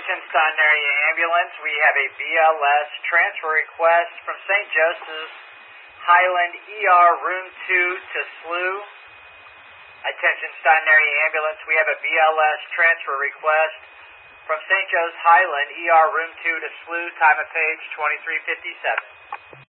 Attention Stein Area Ambulance, we have a BLS transfer request from St. Joseph's Highland ER Room 2 to SLU. Attention Stein Area Ambulance, we have a BLS transfer request from St. Joe's Highland ER Room 2 to SLU, time of page 2357.